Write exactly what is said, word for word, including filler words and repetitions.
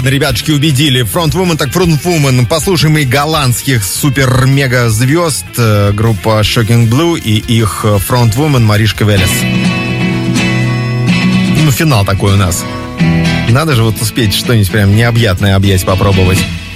ладно, ребятушки, убедили. Фронтвумен так фронтвумен. Послушаем и голландских супер-мега-звезд. Группа Shocking Blue и их фронтвумен Маришка Велес. Ну, финал такой у нас. Надо же вот успеть что-нибудь прям необъятное объять, попробовать.